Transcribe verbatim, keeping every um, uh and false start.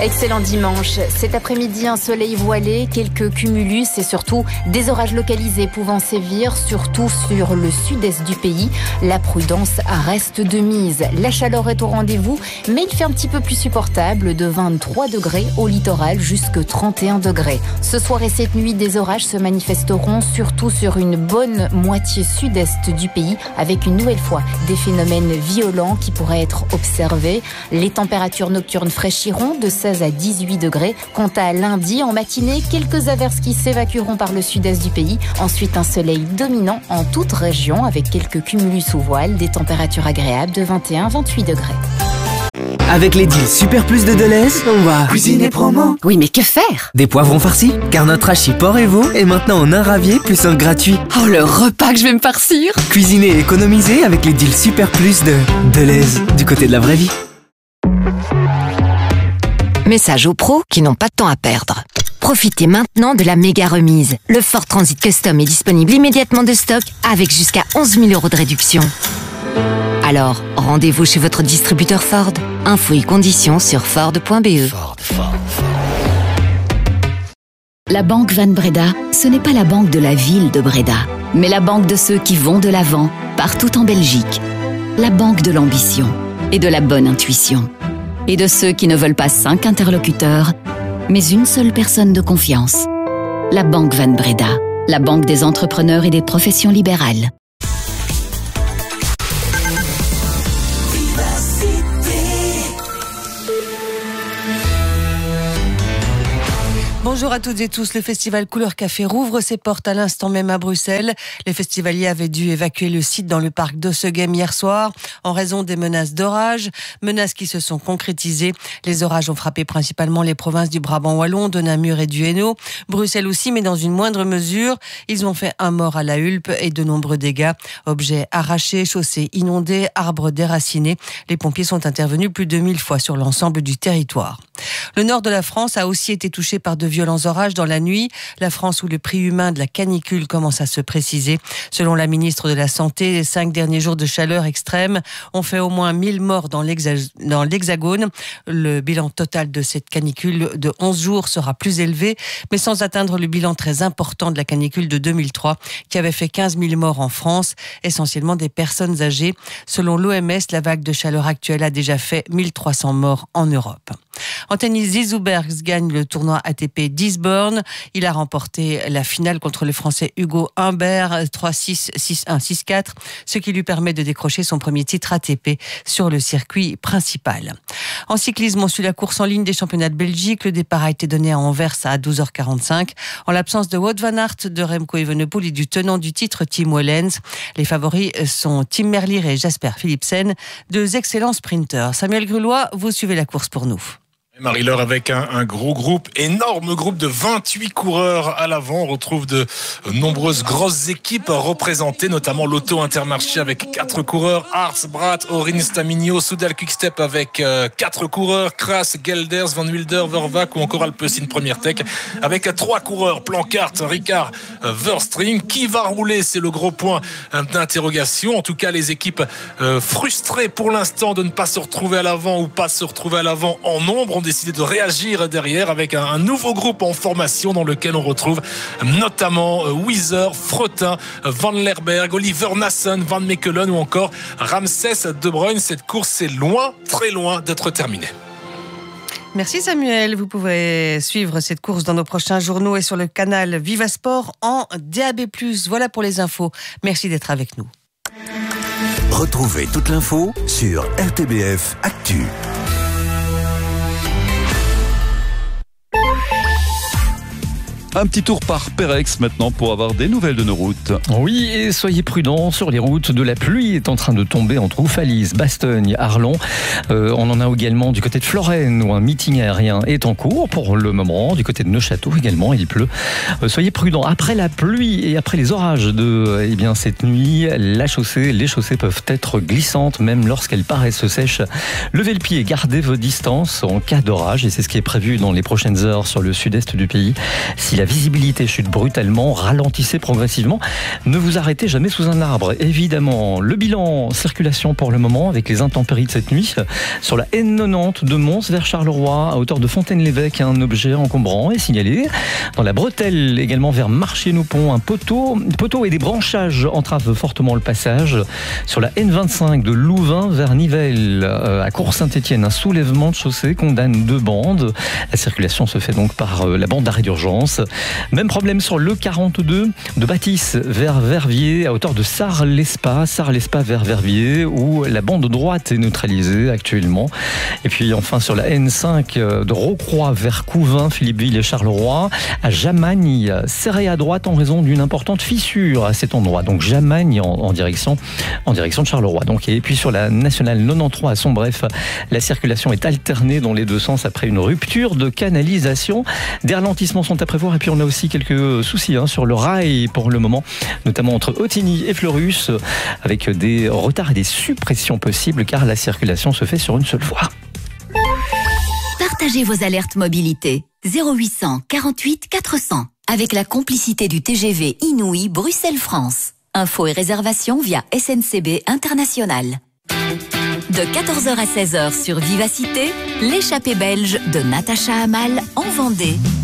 Excellent dimanche. Cet après-midi, un soleil voilé, quelques cumulus et surtout des orages localisés pouvant sévir, surtout sur le sud-est du pays. La prudence reste de mise. La chaleur est au rendez-vous, mais il fait un petit peu plus supportable, de vingt-trois degrés au littoral jusqu'à trente et un degrés. Ce soir et cette nuit, des orages se manifesteront surtout sur une bonne moitié sud-est du pays, avec une nouvelle fois des phénomènes violents qui pourraient être observés. Les températures nocturnes fraîchiront de seize à dix-huit degrés. Quant à lundi, en matinée, quelques averses qui s'évacueront par le sud-est du pays. Ensuite, un soleil dominant en toute région avec quelques cumulus sous voile, des températures agréables de vingt et un à vingt-huit degrés. Avec les deals Super Plus de Deleuze, on va cuisiner promo. Oui, mais que faire? Des poivrons farcis, car notre hachis porc et veau est maintenant en un ravier plus un gratuit. Oh, le repas que je vais me farcir! Cuisiner et économiser avec les deals Super Plus de Deleuze, du côté de la vraie vie. Message aux pros qui n'ont pas de temps à perdre. Profitez maintenant de la méga remise. Le Ford Transit Custom est disponible immédiatement de stock avec jusqu'à onze mille euros de réduction. Alors, rendez-vous chez votre distributeur Ford. Infos et conditions sur ford point b e. Ford, Ford, Ford. La banque Van Breda, ce n'est pas la banque de la ville de Breda, mais la banque de ceux qui vont de l'avant, partout en Belgique. La banque de l'ambition et de la bonne intuition. Et de ceux qui ne veulent pas cinq interlocuteurs, mais une seule personne de confiance. La banque Van Breda, la banque des entrepreneurs et des professions libérales. Bonjour à toutes et tous, le festival Couleur Café rouvre ses portes à l'instant même à Bruxelles. Les festivaliers avaient dû évacuer le site dans le parc d'Ossegem hier soir en raison des menaces d'orage, menaces qui se sont concrétisées. Les orages ont frappé principalement les provinces du Brabant wallon, de Namur et du Hainaut. Bruxelles aussi, mais dans une moindre mesure. Ils ont fait un mort à la Hulpe et de nombreux dégâts. Objets arrachés, chaussées inondées, arbres déracinés. Les pompiers sont intervenus plus de mille fois sur l'ensemble du territoire. Le nord de la France a aussi été touché par de violents orages dans la nuit. La France où le prix humain de la canicule commence à se préciser. Selon la ministre de la Santé, les cinq derniers jours de chaleur extrême ont fait au moins mille morts dans l'Hexagone. Le bilan total de cette canicule de onze jours sera plus élevé, mais sans atteindre le bilan très important de la canicule de deux mille trois, qui avait fait quinze mille morts en France, essentiellement des personnes âgées. Selon l'O M S, la vague de chaleur actuelle a déjà fait mille trois cents morts en Europe. En tennis, Zizou Bergs gagne le tournoi A T P d'Eastbourne. Il a remporté la finale contre le Français Hugo Humbert, trois six, six un, six quatre, ce qui lui permet de décrocher son premier titre A T P sur le circuit principal. En cyclisme, on suit la course en ligne des championnats de Belgique. Le départ a été donné à Anvers à douze heures quarante-cinq. En l'absence de Wout van Aert, de Remco Evenepoel et du tenant du titre, Tim Wellens. Les favoris sont Tim Merlier et Jasper Philipsen, deux excellents sprinteurs. Samuel Grulois, vous suivez la course pour nous. Marie-Laure avec un, un gros groupe, énorme groupe de vingt-huit coureurs à l'avant. On retrouve de nombreuses grosses équipes représentées, notamment l'Auto Intermarché avec quatre coureurs, Ars, Brat, Orin, Staminio, Soudal Quickstep avec euh, quatre coureurs, Kras, Gelders, Van Wilder, Vervac ou encore Alpecin Première Tech avec trois coureurs, Plancart, Ricard, euh, Verstring. Qui va rouler? C'est le gros point d'interrogation. En tout cas, les équipes euh, frustrées pour l'instant de ne pas se retrouver à l'avant ou pas se retrouver à l'avant en nombre ont décidé de réagir derrière avec un, un nouveau groupe en formation dans lequel on retrouve notamment euh, Wieser, Fretin, Van Lerberg, Oliver Nassen, Van Mechelen ou encore Ramses De Bruyne. Cette course est loin, très loin d'être terminée. Merci Samuel, vous pouvez suivre cette course dans nos prochains journaux et sur le canal Viva Sport en D A B plus. Voilà pour les infos, merci d'être avec nous. Retrouvez toute l'info sur R T B F Actu. Un petit tour par Pérex maintenant pour avoir des nouvelles de nos routes. Oui, et soyez prudents sur les routes. De la pluie est en train de tomber entre Oufalise, Bastogne, Arlon. Euh, on en a également du côté de Florène où un meeting aérien est en cours pour le moment. Du côté de Neufchâteau également, il pleut. Euh, soyez prudents. Après la pluie et après les orages de eh bien, cette nuit, la chaussée, les chaussées peuvent être glissantes même lorsqu'elles paraissent sèches. Levez le pied, gardez vos distances en cas d'orage et c'est ce qui est prévu dans les prochaines heures sur le sud-est du pays. Si la la visibilité chute brutalement, ralentissez progressivement. Ne vous arrêtez jamais sous un arbre, évidemment. Le bilan circulation pour le moment avec les intempéries de cette nuit. Sur la N quatre-vingt-dix de Mons vers Charleroi, à hauteur de Fontaine-l'Évêque, un objet encombrant est signalé. Dans la Bretelle, également vers Marchiennes-au-Pont, un poteau, poteau et des branchages entravent fortement le passage. Sur la N vingt-cinq de Louvain vers Nivelles, à Cours-Saint-Étienne, un soulèvement de chaussée condamne deux bandes. La circulation se fait donc par la bande d'arrêt d'urgence. Même problème sur le quarante-deux de Bâtisse vers Verviers, à hauteur de Sarre-l'Espas, Sarre-l'Espas vers Verviers, où la bande droite est neutralisée actuellement. Et puis enfin sur la N cinq de Rocroi vers Couvin, Philippeville et Charleroi, à Jamagne, serré à droite en raison d'une importante fissure à cet endroit. Donc Jamagne en, en direction en direction de Charleroi. Donc, et puis sur la nationale quatre-vingt-treize à Sombref, la circulation est alternée dans les deux sens après une rupture de canalisation. Des ralentissements sont à prévoir et puis on a aussi quelques soucis hein, sur le rail pour le moment, notamment entre Ottigny et Fleurus, avec des retards et des suppressions possibles car la circulation se fait sur une seule voie. Partagez vos alertes mobilité. zéro huit cent quarante-huit quatre cents. Avec la complicité du T G V Inouï Bruxelles-France. Infos et réservations via S N C B International. De quatorze heures à seize heures sur Vivacité, l'échappée belge de Natacha Amal en Vendée.